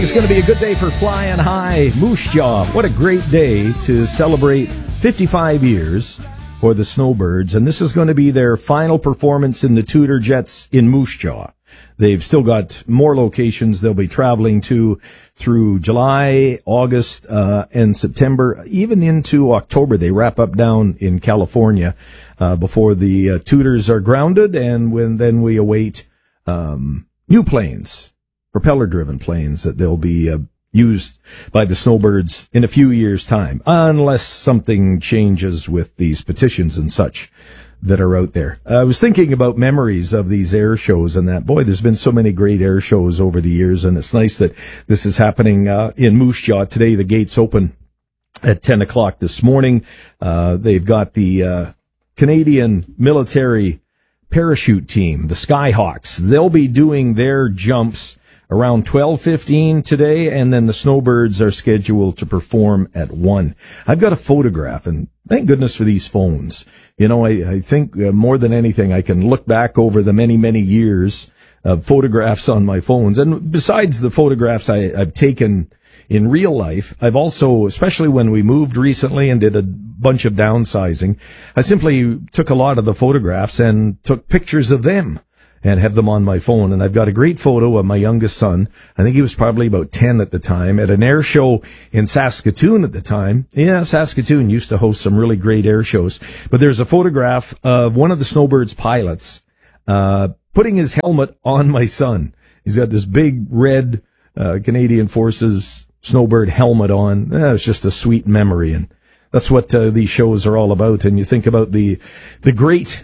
It's going to be a good day for flying high. Moose Jaw. What a great day to celebrate 55 years for the Snowbirds. And this is going to be their final performance in the Tudor Jets in Moose Jaw. They've still got more locations they'll be traveling to through July, August, and September, even into October. They wrap up down in California before the Tudors are grounded, and then we await new planes, propeller-driven planes that they'll be used by the Snowbirds in a few years' time, unless something changes with these petitions and such that are out there. I was thinking about memories of these air shows and that. Boy, there's been so many great air shows over the years, and it's nice that this is happening in Moose Jaw today. The gates open at 10 o'clock this morning. They've got the Canadian military parachute team, the Skyhawks. They'll be doing their jumps around 12:15 today, and then the Snowbirds are scheduled to perform at 1. I've got a photograph, and thank goodness for these phones. You know, I think more than anything, I can look back over the many, many years of photographs on my phones. And besides the photographs I've taken in real life, I've also, especially when we moved recently and did a bunch of downsizing, I simply took a lot of the photographs and took pictures of them and have them on my phone. And I've got a great photo of my youngest son. I think he was probably about 10 at the time, at an air show in Saskatoon at the time. Yeah, Saskatoon used to host some really great air shows. But there's a photograph of one of the Snowbirds pilots putting his helmet on my son. He's got this big red Canadian Forces Snowbird helmet on. It's just a sweet memory. And that's what these shows are all about. And you think about the great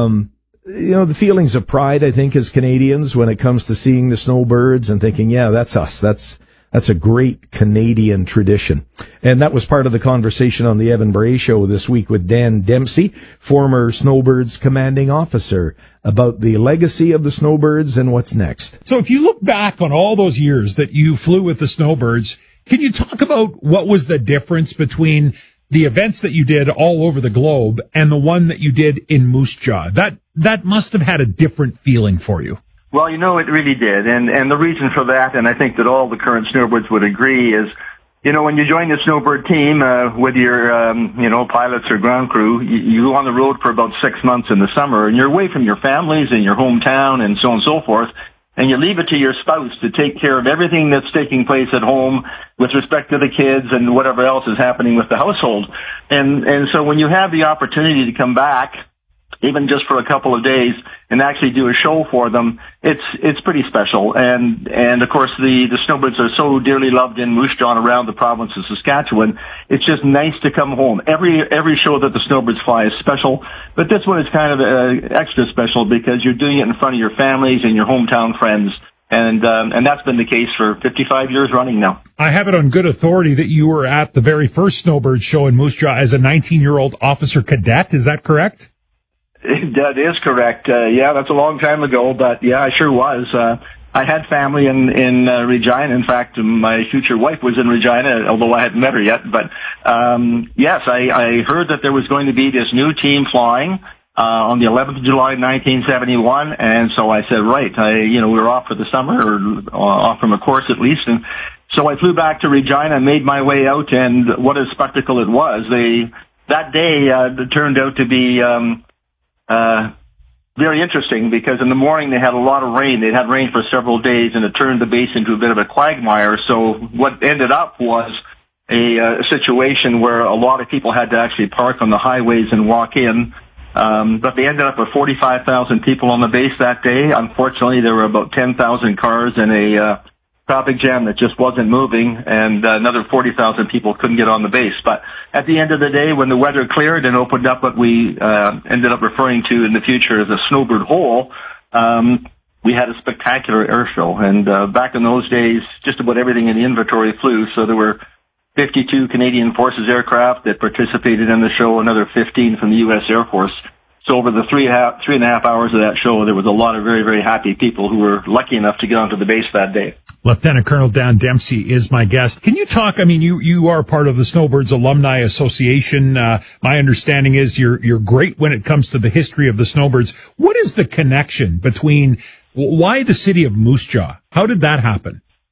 the feelings of pride, I think, as Canadians when it comes to seeing the Snowbirds and thinking, yeah, that's us. That's a great Canadian tradition. And that was part of the conversation on the Evan Bray Show this week with Dan Dempsey, former Snowbirds commanding officer, about the legacy of the Snowbirds and what's next. So if you look back on all those years that you flew with the Snowbirds, can you talk about what was the difference between the events that you did all over the globe and the one that you did in Moose Jaw? That must have had a different feeling for you. Well, you know, it really did. And the reason for that, and I think that all the current Snowbirds would agree, is, you know, when you join the Snowbird team, with your, pilots or ground crew, you go on the road for about 6 months in the summer, and you're away from your families and your hometown and so on and so forth. And you leave it to your spouse to take care of everything that's taking place at home with respect to the kids and whatever else is happening with the household. And so when you have the opportunity to come back, even just for a couple of days, and actually do a show for them, it's pretty special. And of course the Snowbirds are so dearly loved in Moose Jaw and around the province of Saskatchewan. It's just nice to come home. Every show that the Snowbirds fly is special, but this one is kind of extra special because you're doing it in front of your families and your hometown friends. And that's been the case for 55 years running now. I have it on good authority that you were at the very first Snowbird show in Moose Jaw as a 19-year-old officer cadet. Is that correct? That is correct. Yeah, that's a long time ago, but yeah, I sure was. I had family in Regina. In fact, my future wife was in Regina, although I hadn't met her yet. But yes, I heard that there was going to be this new team flying on the 11th of July, 1971, and so I said, right, we were off for the summer, or off from a course at least, and so I flew back to Regina and made my way out, and what a spectacle it was. That day turned out to be very interesting because in the morning they had a lot of rain. They'd had rain for several days, and it turned the base into a bit of a quagmire. So what ended up was a situation where a lot of people had to actually park on the highways and walk in. But they ended up with 45,000 people on the base that day. Unfortunately, there were about 10,000 cars in a traffic jam that just wasn't moving, and another 40,000 people couldn't get on the base. But at the end of the day, when the weather cleared and opened up what we ended up referring to in the future as a Snowbird Hole, we had a spectacular air show. And back in those days, just about everything in the inventory flew. So there were 52 Canadian Forces aircraft that participated in the show, another 15 from the U.S. Air Force. So over the three and a half hours of that show, there was a lot of very, very happy people who were lucky enough to get onto the base that day. Lieutenant Colonel Dan Dempsey is my guest. Can you talk, you are part of the Snowbirds Alumni Association. My understanding is you're great when it comes to the history of the Snowbirds. What is the connection between, why the city of Moose Jaw? How did that happen?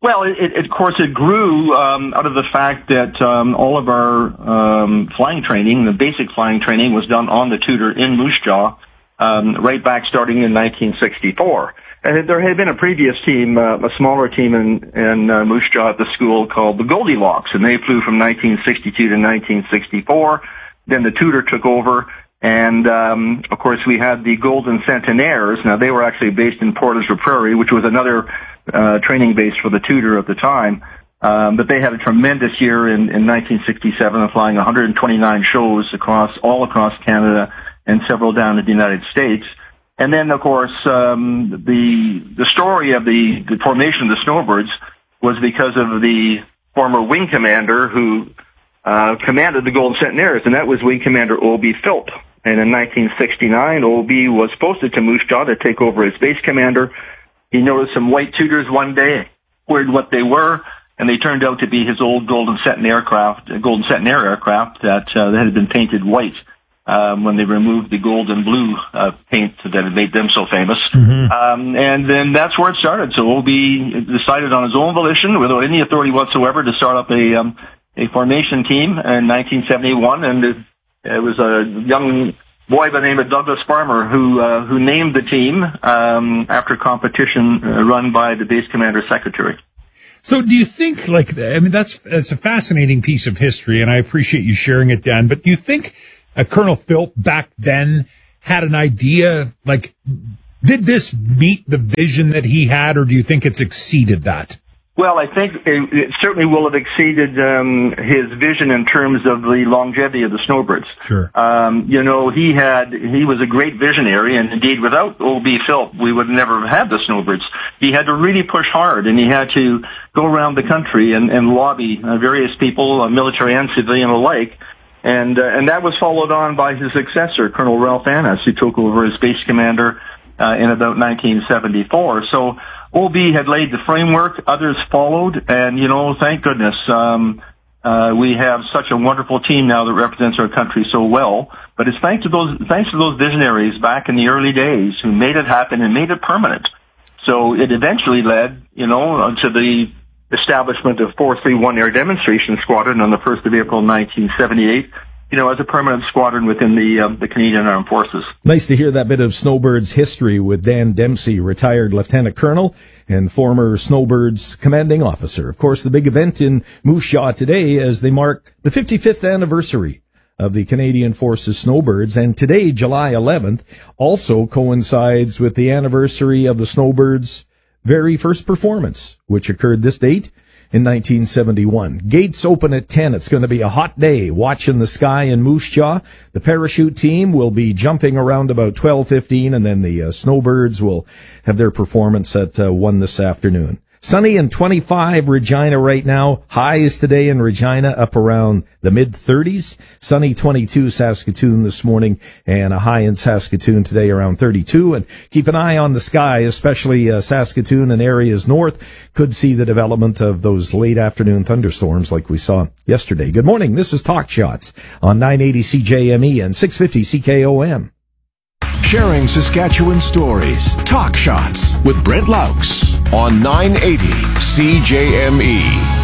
Well, of course, it grew out of the fact that all of our flying training, the basic flying training, was done on the Tudor in Moose Jaw, right back starting in 1964. And there had been a previous team, a smaller team in Moose Jaw at the school called the Goldilocks, and they flew from 1962 to 1964. Then the Tudor took over, and of course we had the Golden Centenaires. Now they were actually based in Port Elizabeth Prairie, which was another training base for the Tudor at the time. But they had a tremendous year in 1967, flying 129 shows all across Canada and several down in the United States. And then, of course, the story of the formation of the Snowbirds was because of the former wing commander who commanded the Golden Centenaires, and that was Wing Commander O.B. Philp. And in 1969, O.B. was posted to Moose Jaw to take over as base commander. He noticed some white Tudors one day, wondered what they were, and they turned out to be his old Golden Centenaire aircraft that had been painted white when they removed the gold and blue paint that had made them so famous. Mm-hmm. And then that's where it started. So O.B. decided on his own volition, without any authority whatsoever, to start up a formation team in 1971, and it was a young boy by the name of Douglas Farmer who named the team after competition run by the base commander secretary. So do you think, that's a fascinating piece of history, and I appreciate you sharing it, Dan, but do you think Colonel Philp back then had an idea, did this meet the vision that he had, or do you think it's exceeded that? Well, I think it certainly will have exceeded his vision in terms of the longevity of the Snowbirds. Sure. He was a great visionary, and indeed, without O.B. Philp, we would never have had the Snowbirds. He had to really push hard, and he had to go around the country and lobby various people, military and civilian alike. And that was followed on by his successor, Colonel Ralph Annis, who took over as base commander in about 1974. So O.B. had laid the framework, others followed, and, thank goodness, we have such a wonderful team now that represents our country so well. But it's thanks to those visionaries back in the early days who made it happen and made it permanent. So it eventually led, to the establishment of 431 Air Demonstration Squadron on the 1st of April, 1978, as a permanent squadron within the Canadian Armed Forces. Nice to hear that bit of Snowbirds history with Dan Dempsey, retired Lieutenant Colonel and former Snowbirds commanding officer. Of course, the big event in Moose Jaw today as they mark the 55th anniversary of the Canadian Forces Snowbirds, and today, July 11th, also coincides with the anniversary of the Snowbirds' very first performance, which occurred this date in 1971. Gates open at 10. It's going to be a hot day watching the sky in Moose Jaw. The parachute team will be jumping around about 12:15, and then the Snowbirds will have their performance at 1 this afternoon. Sunny and 25 Regina right now. Highs today in Regina up around the mid-30s. Sunny 22 Saskatoon this morning, and a high in Saskatoon today around 32. And keep an eye on the sky, especially Saskatoon and areas north. Could see the development of those late afternoon thunderstorms like we saw yesterday. Good morning. This is Talk Shots on 980 CJME and 650 CKOM. Sharing Saskatchewan stories. Talk Shots with Brent Laux on 980 CJME.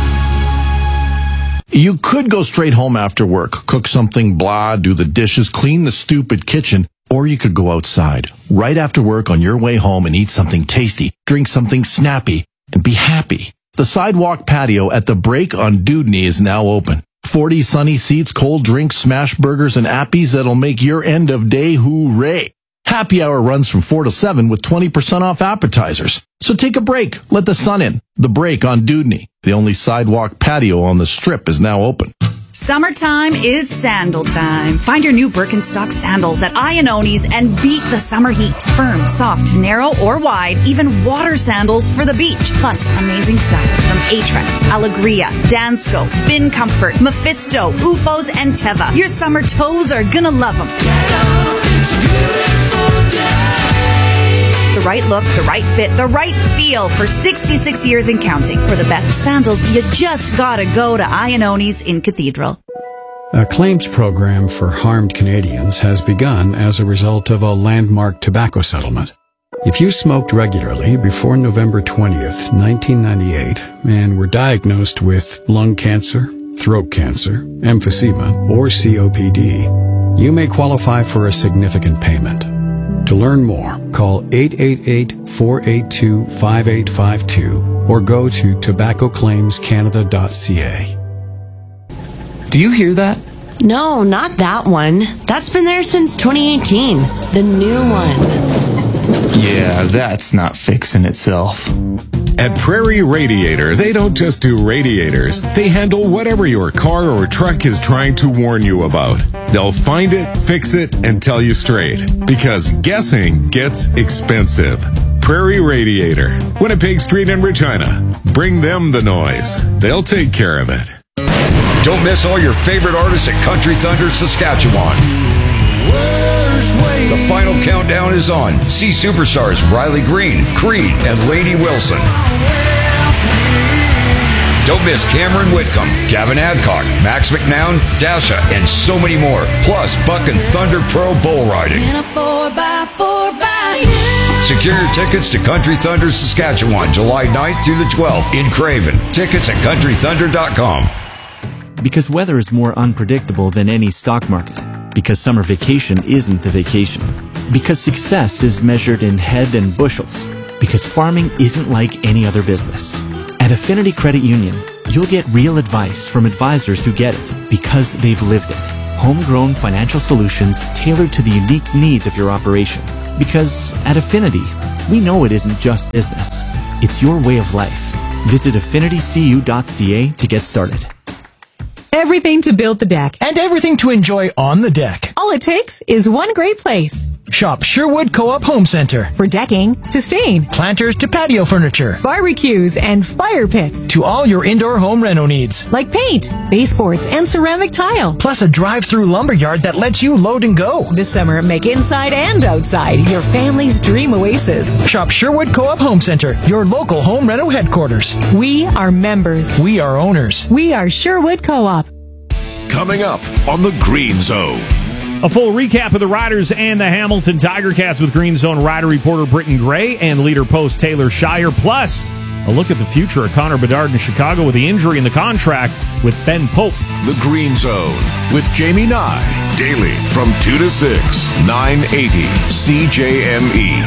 You could go straight home after work, cook something blah, do the dishes, clean the stupid kitchen, or you could go outside right after work on your way home and eat something tasty, drink something snappy, and be happy. The sidewalk patio at The Break on Dewdney is now open. 40 sunny seats, cold drinks, smash burgers, and appies that'll make your end of day hooray. Happy hour runs from 4 to 7 with 20% off appetizers. So take a break. Let the sun in. The Break on Dewdney. The only sidewalk patio on the Strip is now open. Summertime is sandal time. Find your new Birkenstock sandals at Iannoni's and beat the summer heat. Firm, soft, narrow, or wide, even water sandals for the beach. Plus, amazing styles from Aetrex, Allegria, Dansko, Bin Comfort, Mephisto, Ufos, and Teva. Your summer toes are gonna love them. The right look, the right fit, the right feel for 66 years and counting. For the best sandals, you just gotta go to Iannoni's in Cathedral. A claims program for harmed Canadians has begun as a result of a landmark tobacco settlement. If you smoked regularly before November 20th, 1998, and were diagnosed with lung cancer, throat cancer, emphysema, or COPD, you may qualify for a significant payment. To learn more, call 888-482-5852 or go to tobaccoclaimscanada.ca. Do you hear that? No, not that one. That's been there since 2018. The new one. Yeah, that's not fixing itself. At Prairie Radiator, they don't just do radiators. They handle whatever your car or truck is trying to warn you about. They'll find it, fix it, and tell you straight. Because guessing gets expensive. Prairie Radiator, Winnipeg Street in Regina. Bring them the noise. They'll take care of it. Don't miss all your favorite artists at Country Thunder, Saskatchewan. The final countdown is on. See superstars Riley Green, Creed, and Lainey Wilson. Don't miss Cameron Whitcomb, Gavin Adcock, Max McNown, Dasha, and so many more. Plus, Buck and Thunder Pro Bull Riding. Secure your tickets to Country Thunder, Saskatchewan, July 9th through the 12th in Craven. Tickets at countrythunder.com. Because weather is more unpredictable than any stock market. Because summer vacation isn't a vacation. Because success is measured in head and bushels. Because farming isn't like any other business. At Affinity Credit Union, you'll get real advice from advisors who get it because they've lived it. Homegrown financial solutions tailored to the unique needs of your operation. Because at Affinity, we know it isn't just business. It's your way of life. Visit affinitycu.ca to get started. Everything to build the deck. And everything to enjoy on the deck. All it takes is one great place. Shop Sherwood Co-op Home Center. For decking to stain. Planters to patio furniture. Barbecues and fire pits. To all your indoor home reno needs. Like paint, baseboards, and ceramic tile. Plus a drive-through lumberyard that lets you load and go. This summer, make inside and outside your family's dream oasis. Shop Sherwood Co-op Home Center, your local home reno headquarters. We are members. We are owners. We are Sherwood Co-op. Coming up on the Green Zone. A full recap of the Riders and the Hamilton Tiger Cats with Green Zone Rider reporter Britton Gray and leader post Taylor Shire. Plus, a look at the future of Connor Bedard in Chicago with the injury in the contract with Ben Pope. The Green Zone with Jamie Nye. Daily from 2 to 6, 980 CJME.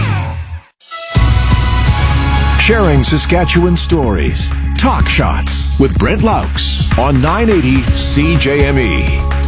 Sharing Saskatchewan stories. Talk Shots with Brent Laux on 980 CJME.